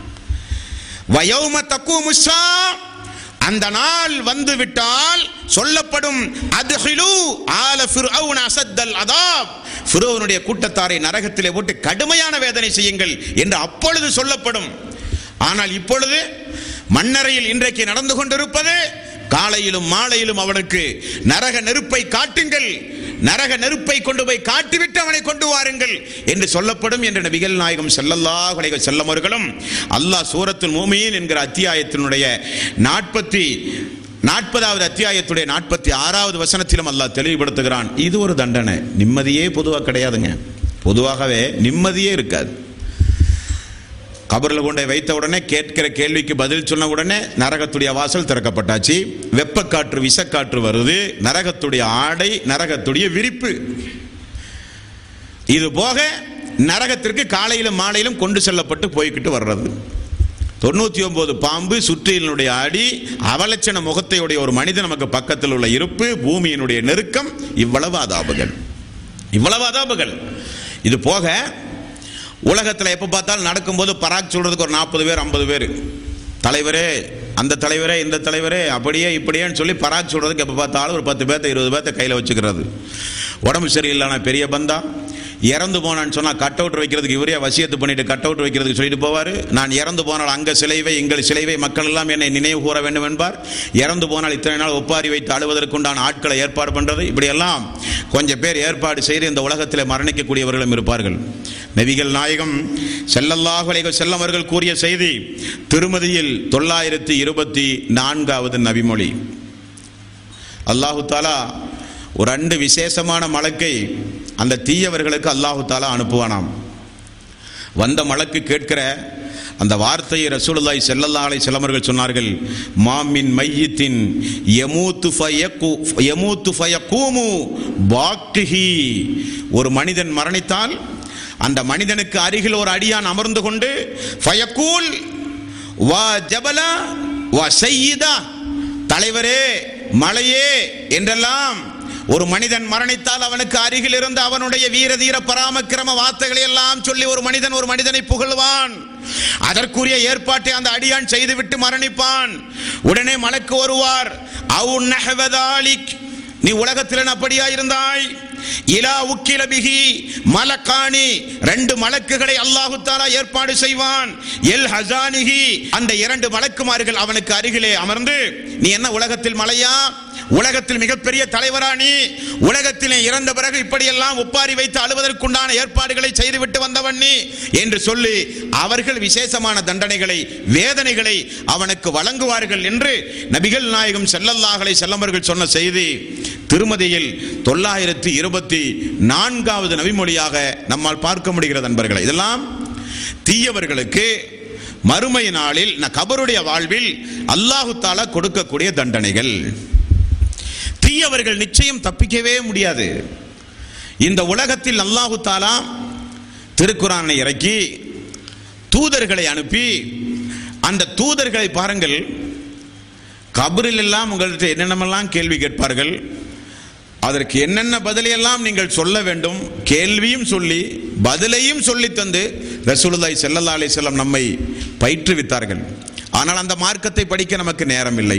வயௌம தகூமுஸ்ஸா, அந்த நாள் வந்து விட்டால் சொல்லப்படும், அத்ஹிலு ஆல ஃபிர்அவுன அஸத்தல் அதாப், ஃபிரௌனுடைய கூட்டத்தாரை நரகத்திலே போட்டு கடுமையான வேதனை செய்யுங்கள் என்று அப்பொழுது சொல்லப்படும். ஆனால் இப்பொழுது மண்ணறையில் இன்றைக்கு நடந்து கொண்டிருப்பது, காலையிலும் மாலையிலும் அவனுக்கு நரக நெருப்பை காட்டுங்கள், நரக நெருப்பை கொண்டு போய் காட்டிவிட்டு அவனை கொண்டு வாருங்கள் என்று சொல்லப்படும் என்று நபிகள் நாயகம் ஸல்லல்லாஹு அலைஹி வஸல்லம் அவர்களும் அல்லாஹ் சூரத்துல் மூமின் என்கிற அத்தியாயத்தினுடைய நாற்பத்தி நாற்பதாவது அத்தியாயத்துடைய நாற்பத்தி ஆறாவது வசனத்திலும் அல்லாஹ் தெளிவுபடுத்துகிறான். இது ஒரு தண்டனை. நிம்மதியே பொதுவாக கிடையாதுங்க. பொதுவாகவே நிம்மதியே இருக்காது. கபரில் கொண்டை வைத்த உடனே கேட்கிற கேள்விக்கு பதில் சொன்ன உடனே நரகத்துடைய வாசல் திறக்கப்பட்டாச்சு. வெப்பக்காற்று விஷக்காற்று வருது, நரகத்துடைய ஆடை, நரகத்துடைய விரிப்பு. இது போக நரகத்திற்கு காலையிலும் மாலையிலும் கொண்டு செல்லப்பட்டு போய்கிட்டு வர்றது. தொண்ணூத்தி ஒன்பது பாம்பு, சுற்றியினுடைய அடி, அவலட்சண முகத்தையுடைய ஒரு மனிதன் நமக்கு பக்கத்தில் உள்ள இருப்பு, பூமியினுடைய நெருக்கம், இவ்வளவு அதாபுகள், இவ்வளவு அதாபுகள். இது போக உலகத்தில் எப்போ பார்த்தாலும் நடக்கும்போது பராக் சொல்றதுக்கு ஒரு நாற்பது பேர் ஐம்பது பேர், தலைவரே அந்த தலைவரே இந்த தலைவரே அப்படியே இப்படியேன்னு சொல்லி பராக் சொல்றதுக்கு எப்போ பார்த்தாலும் ஒரு பத்து பேர்த்த இருபது பேர்த்த கையில் வச்சுக்கிறது. உடம்பு சரியில்லைனா பெரிய பந்தா, இறந்து போனான்னு சொன்னால் கட் அவுட் வைக்கிறதுக்கு இவரே வசியத்து பண்ணிட்டு கட் அவுட் வைக்கிறதுக்கு சொல்லிட்டு போவார். நான் இறந்து போனால் அங்கே சிலைவை எங்கள் சிலைவை மக்கள் எல்லாம் என்னை நினைவு கூற வேண்டும் என்பார். இறந்து போனால் இத்தனை நாள் ஒப்பாரி வைத்து அழுவதற்குண்டான ஆட்களை ஏற்பாடு பண்ணுறது, இப்படியெல்லாம் கொஞ்சம் பேர் ஏற்பாடு செய்து இந்த உலகத்தில் மரணிக்கக்கூடியவர்களும் இருப்பார்கள். நபிகள் நாயகம் ஸல்லல்லாஹு அலைஹி வஸல்லம் அவர்கள் கூறிய செய்தி திருமதியில் தொள்ளாயிரத்தி இருபத்தி நான்காவது நபிமொழி. அல்லாஹு தாலா ஒரு ரெண்டு விசேஷமான மலக்கை அந்த தீயவர்களுக்கு அல்லாஹு தாலா அனுப்புவானாம். வந்த மலக்கு கேட்கிற அந்த வார்த்தையை ரசூலுல்லாஹி ஸல்லல்லாஹு அலைஹி வஸல்லம் அவர்கள் சொன்னார்கள், மாமின் மையித்தின் யமூத்து ஃபயகு யமூத்து ஃபயகூமு பாக்கிஹி. ஒரு மனிதன் மரணித்தால் அந்த மனிதனுக்கு அருகில் ஒரு அடியான் அமர்ந்து கொண்டு ஃபயகூல் வா ஜபலா வா சய்யிதா, தலைவரே மலையே என்றெல்லாம் ஒரு மனிதன் மரணித்தால் அவனுக்கு அருகில் இருந்து அவனுடைய வீர தீர பராமக்கிரம வார்த்தைகளை எல்லாம் சொல்லி ஒரு மனிதன் ஒரு மனிதனை புகழ்வான். அதற்குரிய ஏற்பாட்டை அந்த அடியான் செய்துவிட்டு மரணிப்பான். உடனே மலக்கு வருவார், அவு நஹவதாலிக், நீ உலகத்தில் அப்படியா இருந்தாய், இலா உக்கில பிஹி மலக்கானி, ரெண்டு மலக்குகளை அல்லாஹு தஆலா ஏற்பாடு செய்வான். எல் ஹஸானிஹி, அந்த இரண்டு மலக்குமார்கள் அவனுக்கு அருகிலே அமர்ந்து, நீ என்ன உலகத்தில் மலையா, உலகத்தில் மிகப்பெரிய தலைவரா, நீ உலகத்திலே இறந்த பிறகு இப்படியெல்லாம் ஒப்பாரி வைத்து அழுவதற்குண்டான ஏற்பாடுகளை செய்துவிட்டு வந்தவன் நீ என்று சொல்லி அவர்கள் விசேஷமான தண்டனைகளை வேதனைகளை அவனுக்கு வழங்குவார்கள் என்று நபிகள் நாயகம் ஸல்லல்லாஹு அலைஹி வஸல்லம் அவர்கள் சொன்ன செய்தி திருமதியில் தொள்ளாயிரத்தி இருபத்தி நான்காவது நபிமொழியாக நம்மால் பார்க்க முடிகிறது. நண்பர்களே, இதெல்லாம் தீயவர்களுக்கு மறுமை நாளில் கபருடைய வாழ்வில் அல்லாஹு தஆலா கொடுக்கக்கூடிய தண்டனைகள். தீயவர்கள் நிச்சயம் தப்பிக்கவே முடியாது. இந்த உலகத்தில் அல்லாஹு தஆலா திருக்குர்ஆனை இறக்கி தூதர்களை அனுப்பி அந்த தூதர்களை பாருங்கள், கபரில் எல்லாம் உங்கள்கிட்ட என்னென்னமெல்லாம் கேள்வி கேட்பார்கள், அதற்கு என்னென்ன பதிலையெல்லாம் நீங்கள் சொல்ல வேண்டும், கேள்வியும் சொல்லி பதிலையும் சொல்லி தந்து ரசூலுல்லாஹி ஸல்லல்லாஹு அலைஹி வஸல்லம் நம்மை பயிற்றுவித்தார்கள். ஆனால் அந்த மார்க்கத்தை படிக்க நமக்கு நேரம் இல்லை.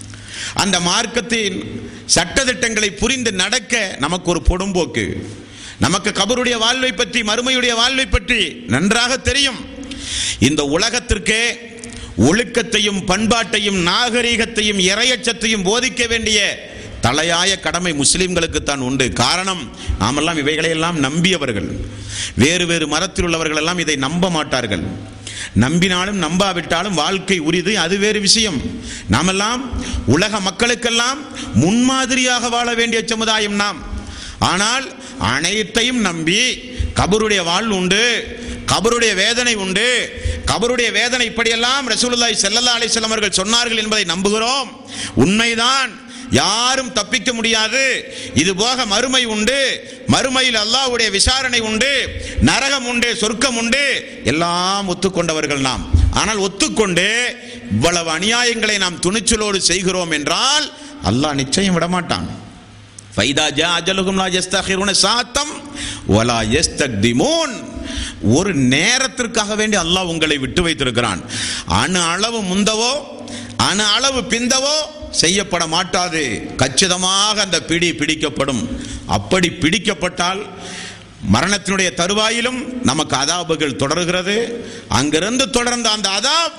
அந்த மார்க்கத்தின் சட்டதிட்டங்களை புரிந்து நடக்க நமக்கு ஒரு பொடும்போக்கு. நமக்கு கபருடைய வாழ்வை பற்றி, மறுமையுடைய வாழ்வை பற்றி நன்றாக தெரியும். இந்த உலகத்திற்கே ஒழுக்கத்தையும் பண்பாட்டையும் நாகரீகத்தையும் இறையச்சத்தையும் போதிக்க வேண்டிய தலையாய கடமை முஸ்லிம்களுக்கு தான் உண்டு. காரணம், நாமெல்லாம் இவைகளையெல்லாம் நம்பியவர்கள். வேறு வேறு மதத்தில் உள்ளவர்கள் எல்லாம் இதை நம்ப மாட்டார்கள். நம்பினாலும் நம்பாவிட்டாலும் வாழ்க்கை உரிது, அது வேறு விஷயம். நாமெல்லாம் உலக மக்களுக்கெல்லாம் முன்மாதிரியாக வாழ வேண்டிய சமுதாயம் நாம். ஆனால் அனைத்தையும் நம்பி கபருடைய வாழ்வு உண்டு, கபருடைய வேதனை உண்டு, கபருடைய வேதனை இப்படியெல்லாம் ரசூலுல்லாஹி ஸல்லல்லாஹு அலைஹி வஸல்லம் அவர்கள் சொன்னார்கள் என்பதை நம்புகிறோம். உண்மைதான், யாரும் தப்பிக்க முடியாது. இது போக மறுமை உண்டு, மறுமையில் அல்லாஹ்வுடைய விசாரணை உண்டு, நரகம் உண்டு, சொர்க்கம் உண்டு, எல்லாம் ஒத்துக்கொண்டவர்கள் நாம். ஆனால் ஒத்துக்கொண்டு இவ்வளவு அநியாயங்களை நாம் துணிச்சலோடு செய்கிறோம் என்றால் அல்லாஹ் நிச்சயம் விடமாட்டான். ஃபைதா ஜா அஜலுஹும் லா யஸ்தகிருன சாத்தம் வலா யஸ்தக்திமூன். ஒரு நேரத்திற்காக வேண்டி அல்லாஹ் உங்களை விட்டு வைத்திருக்கிறான். அணு அளவு முந்தவோ அணு அளவு பிந்தவோ செய்யப்பட மாட்டாது. கச்சிதமாக அந்த பிடி பிடிக்கப்படும். அப்படி பிடிக்கப்பட்டால் மரணத்தினுடைய தருவாயிலும் நமக்கு அதாபுகள் தொடர்கிறது. அங்கிருந்து தொடர்ந்த அந்த அதாப்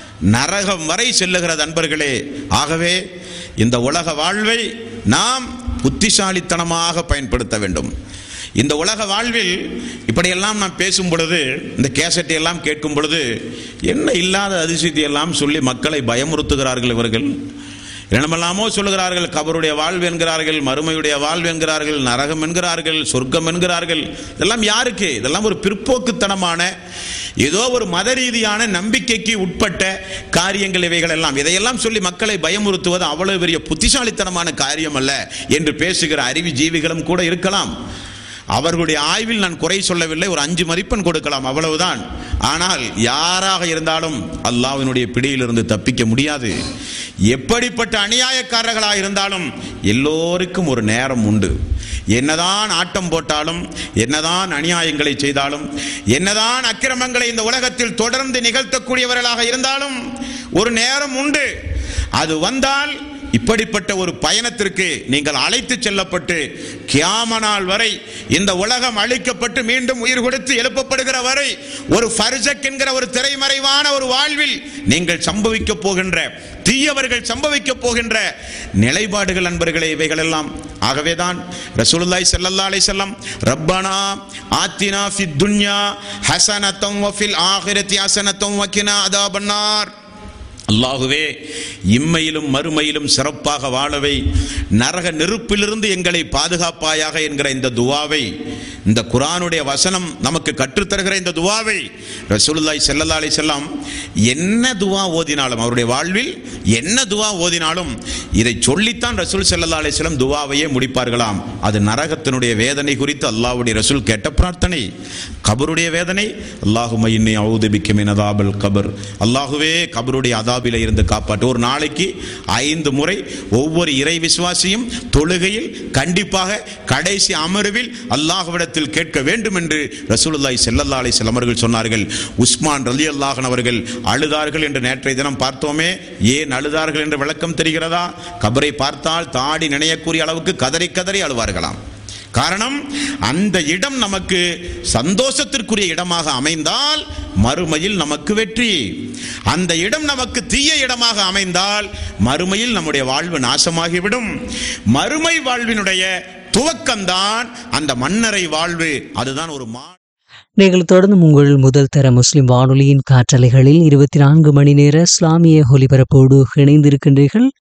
நரகம் வரை செல்லுகிறது அன்பர்களே. ஆகவே இந்த உலக வாழ்வை நாம் புத்திசாலித்தனமாக பயன்படுத்த வேண்டும். இந்த உலக வாழ்வில் இப்படியெல்லாம் நாம் பேசும் பொழுது, இந்த கேசட்டை எல்லாம் கேட்கும் பொழுது என்ன இல்லாத அதிசயத்தை எல்லாம் சொல்லி மக்களை பயமுறுத்துகிறார்கள் இவர்கள். என்னமெல்லாமோ சொல்லுகிறார்கள். கபருடைய வாழ்வு என்கிறார்கள், மறுமையுடைய வாழ்வு என்கிறார்கள், நரகம் என்கிறார்கள், சொர்க்கம் என்கிறார்கள். இதெல்லாம் யாருக்கு? இதெல்லாம் ஒரு பிற்போக்குத்தனமான, ஏதோ ஒரு மத ரீதியான நம்பிக்கைக்கு உட்பட்ட காரியங்கள் இவைகள் எல்லாம். இதையெல்லாம் சொல்லி மக்களை பயமுறுத்துவது அவ்வளவு பெரிய புத்திசாலித்தனமான காரியம் அல்ல என்று பேசுகிற அறிவு ஜீவிகளும் கூட இருக்கலாம். அவர்களுடைய ஆய்வில் நான் குறை சொல்லவில்லை, ஒரு அஞ்சு மதிப்பெண் கொடுக்கலாம், அவ்வளவுதான். ஆனால் யாராக இருந்தாலும் அல்லாஹ்வினுடைய பிடியிலிருந்து தப்பிக்க முடியாது. எப்படிப்பட்ட அநியாயக்காரர்களாக இருந்தாலும் எல்லோருக்கும் ஒரு நேரம் உண்டு. என்னதான் ஆட்டம் போட்டாலும், என்னதான் அநியாயங்களை செய்தாலும், என்னதான் அக்கிரமங்களை இந்த உலகத்தில் தொடர்ந்து நிகழ்த்தக்கூடியவர்களாக இருந்தாலும் ஒரு நேரம் உண்டு. அது வந்தால் இப்படிப்பட்ட ஒரு பயணத்திற்கு நீங்கள் அழைத்து செல்லப்பட்டு கியாம நாள் வரை, இந்த உலகம் அழிக்கப்பட்டு மீண்டும் உயிர் கொடுத்து எழுப்பப்படுகிற வரை ஒரு ஃபர்ஜக் என்கிற ஒரு திரைமறைவான ஒரு வாழ்வில் நீங்கள் சம்பவிக்க போகின்ற, தீயவர்கள் சம்பவிக்க போகின்ற நிலைப்பாடுகள் அன்பர்களே இவைகள் எல்லாம். ஆகவேதான் ரசூலுல்லாஹி ஸல்லல்லாஹு அலைஹி வஸல்லம் ரப்பனா ஆத்தினா ஃபித் துன்யா ஹஸனத்தம் வ ஃபில் ஆகிரத்தி ஹஸனத்தம் வ கினா அதாபன்னார். அல்லாஹுவே, இம்மையிலும் மறுமையிலும் சிறப்பாக வாழவை, நரக நெருப்பிலிருந்து எங்களை பாதுகாப்பாயாக என்கிற இந்த துவாவை, இந்த குர்ஆனுடைய வசனம் நமக்கு கற்றுத்தருகிற இந்த துவாவை ரசூலுல்லாஹி ஸல்லல்லாஹு அலைஹி வஸல்லம் என்ன துவா ஓதினாலும், அவருடைய வாழ்வில் என்ன துவா ஓதினாலும் இதை சொல்லித்தான் ரசூல் ஸல்லல்லாஹு அலைஹி வஸல்லம் துவாவையே முடிப்பார்களாம். அது நரகத்தினுடைய வேதனை குறித்து அல்லாஹ்வுடைய ரசூல் கேட்ட பிரார்த்தனை. கபருடைய வேதனை, அல்லாஹும்ம இன்னி அஊது பிக்க மின் அதாபில் கபர், அல்லாஹுவே கபருடைய அதாபில இருந்து காப்பாற்று. ஒரு நாளைக்கு ஐந்து முறை ஒவ்வொரு இறை விசுவாசியும் தொழுகையில் கண்டிப்பாக கடைசி அமர்வில் அல்லாஹ்விடத்தில் கேட்க வேண்டும் என்று ரசூலுல்லாஹி ஸல்லல்லாஹு அலைஹி வஸல்லம் அவர்கள் சொன்னார்கள். உஸ்மான் ரலியல்லாஹு அன்ஹு அவர்கள் அழுதார்கள் என்று நேற்றைய தினம் பார்த்தோமே. ஏன் அழுதார்கள் என்று விளக்கம் தெரிகிறதா? கபரை பார்த்தால் தாடி நினையக்கூடிய அளவுக்கு கதறி கதறி அழுவார்களாம். காரணம், அந்த இடம் நமக்கு சந்தோஷத்திற்குரிய இடமாக அமைந்தால் மறுமையில் நமக்கு வெற்றி. அந்த இடம் நமக்கு தீய இடமாக அமைந்தால் மறுமையில் நம்முடைய வாழ்வு நாசமாகிவிடும். மறுமை வாழ்வினுடைய துவக்கம்தான் அந்த மன்னரை வாழ்வு. அதுதான் ஒரு மா நீங்கள் தொடர்ந்து உங்கள் முதல் தர முஸ்லிம் வானொலியின் காற்றலைகளில் இருபத்தி நான்கு மணி நேர இஸ்லாமிய ஒலிபரப்போடு இணைந்திருக்கின்றீர்கள்.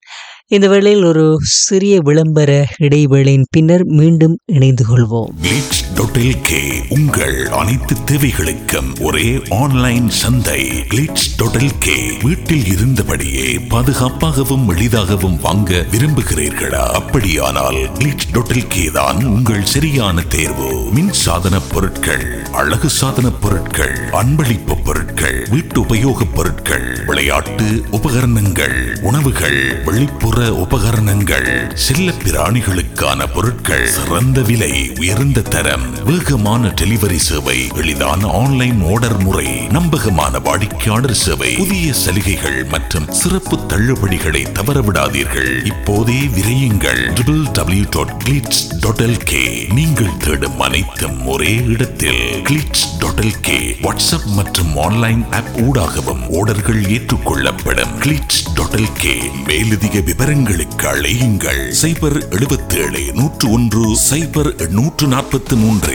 இந்த வேளையில் ஒரு சிறிய விளம்பர இடைவேளையின் பின்னர் மீண்டும் இணைந்து கொள்வோம். கிளிட்ஸ் டாட் எல் கே உங்கள் அனைத்து தேவைகளுக்கும் ஒரே ஆன்லைன் சந்தை. கிளிட்ஸ் டாட் எல் கே வீட்டில் இருந்தபடியே பாதுகாப்பாகவும் எளிதாகவும் வாங்க விரும்புகிறீர்களா? அப்படியானால் கிளிட்ஸ் டாட் எல் கே தான் உங்கள் சரியான தேர்வு. மின் சாதன பொருட்கள், அழகு சாதன பொருட்கள், அன்பளிப்பு பொருட்கள், வீட்டு உபயோக பொருட்கள், விளையாட்டு உபகரணங்கள், உணவுகள், வெளிப்புற உபகரணங்கள், செல்ல பிராணிகளுக்கான பொருட்கள், சிறந்த விலை, உயர்ந்த தரம், வேகமான டெலிவரி சேவை, எளிதான ஆன்லைன் ஆர்டர் முறை, நம்பகமான வாடிக்கையாளர் சேவை, புதிய சலுகைகள் மற்றும் சிறப்பு தள்ளுபடிகளை தவறவிடாதீர்கள். இப்போதே விரையுங்கள் W W W dot glitz dot L K. நீங்கள் தேடும் அனைத்தும் ஒரே இடத்தில். Glitz dot L K WhatsApp மற்றும் ஆன்லைன் ஆப் ஊடாகவும் ஆர்டர்கள் ஏற்றுக்கொள்ளப்படும். Glitz dot L K. மேலதிக விவரங்களுக்கு அழையுங்கள் சைபர் எழுபத்தி ஏழு நூற்று ஒன்று சைபர் நூற்று நாற்பத்தி மூன்று.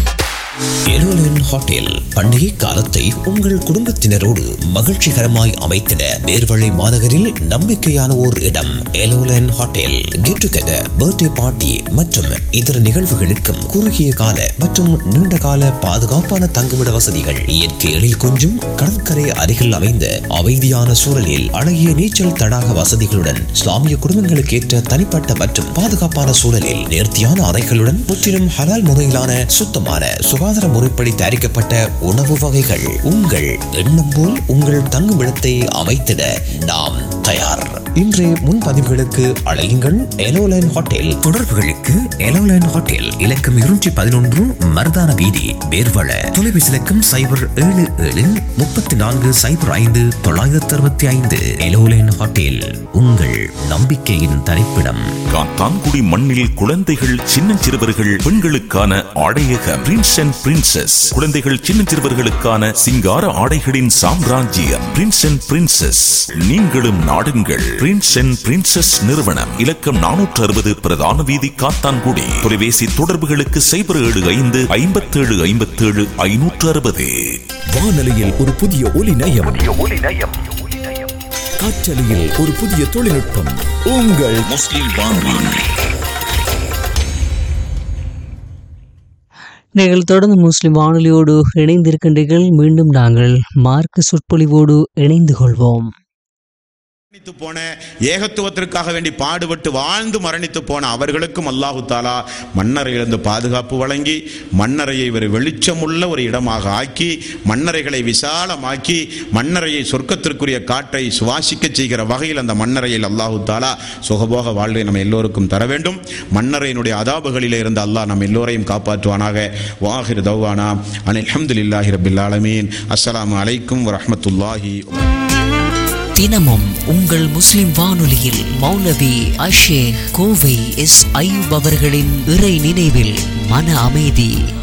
எலோலன் ஹோட்டல் பண்டிகை காலத்தை உங்கள் குடும்பத்தினரோடு மகிழ்ச்சிகரமாய் அமைத்திட நேர்வழி மாநகரில் நம்பிக்கையான ஓர் இடம். எலோலன் hotel get together, birthday party மற்றும் இதர நிகழ்வுகளுக்கும் குறுகிய கால மற்றும் நீண்ட கால பாதுகாப்பான தங்குமிட வசதிகள், இயற்கை எழில் கொஞ்சும் கடற்கரை அருகில் அமைந்த அமைதியான சூழலில் அழகிய நீச்சல் தடாக வசதிகளுடன், இஸ்லாமிய குடும்பங்களுக்கு ஏற்ற தனிப்பட்ட மற்றும் பாதுகாப்பான சூழலில் நேர்த்தியான அறைகளுடன், முற்றிலும் ஹலால் முறையிலான சுத்தமான சுகாதார முறைப்படி தயாரிக்கப்பட்ட உணவு வகைகள். உங்கள் எண்ணம் போல் உங்கள் தங்குமிடத்தை அமைத்திட நாம் தயார். இன்றைய முன்பதிவுகளுக்கு அழையுங்கள் எலோலைன் ஹோட்டல். தொடர்புகளுக்கு எலோலைன் ஹோட்டல் இலக்கம் இருநூற்றி பதினொன்று மருதான வீதி, வேர்வள. தொலைபேசி இலக்கம் சைபர் ஏழு ஏழு முப்பத்தி நான்கு சைபர் ஐந்து தொள்ளாயிரத்தி அறுபத்தி ஐந்து. எலோலைன் ஹோட்டல் உங்கள் நம்பிக்கையின் தரிப்பிடம். காத்தான்குடி மண்ணில் குழந்தைகள், சின்னஞ்சிறுவர்கள், பெண்களுக்கான ஆடையகம் பிரின்ஸ் அண்ட் பிரின்சஸ். குழந்தைகள், சின்னஞ்சிறுவர்களுக்கான சிங்கார ஆடைகளின் சாம்ராஜ்யம் பிரின்ஸ் அண்ட் பிரின்சஸ். நீங்களும் நாடுங்கள் பிரின்ஸ் அண்ட் பிரின்சஸ் நிறுவனம். இலக்கம் நானூற்று அறுபது பிரதான வீதி, காத்தான்குடி. தொலைபேசி தொடர்புகளுக்கு சைபர் ஏழு ஐந்து ஐம்பத்தி ஏழு ஐம்பத்தி ஏழு ஐநூற்று அறுபது. வானொலியில் ஒரு புதிய ஒலி நயம், காற்றலையில் ஒரு புதிய தொழில்நுட்பம். உங்கள் முஸ்லிம் வானொலி. நீங்கள் தொடர்ந்து முஸ்லிம் வானொலியோடு இணைந்திருக்கின்றீர்கள். மீண்டும் நாங்கள் மார்க்க சொற்பொழிவோடு இணைந்து கொள்வோம். மரணித்து போன, ஏகத்துவத்திற்காக வேண்டி பாடுபட்டு வாழ்ந்து மரணித்து போன அவர்களுக்கும் அல்லாஹு தாலா மண்ணறையிலிருந்து பாதுகாப்பு வழங்கி, மண்ணறையை ஒரு வெளிச்சமுள்ள ஒரு இடமாக ஆக்கி, மண்ணறைகளை விசாலமாக்கி, மண்ணறையை சொர்க்கத்திற்குரிய காற்றை சுவாசிக்க செய்கிற வகையில் அந்த மண்ணறையில் அல்லாஹு தாலா சுகபோக வாழ்வை நம்ம எல்லோருக்கும் தர வேண்டும். மண்ணறையினுடைய அதாபுகளிலே இருந்து அல்லாஹ் நம் எல்லோரையும் காப்பாற்றுவானாக. வாஹிர் தௌவானா அனில் ஹம்துலில்லாஹி ரப்பில் ஆலமீன். அஸ்ஸலாமு அலைக்கும் வரஹ்மத்துல்லாஹி. தினமும் உங்கள் முஸ்லிம் வானொலியில் மௌலவி அஷேக் கோவை எஸ் அய்யூப் அவர்களின் இறை நினைவில் மன அமைதி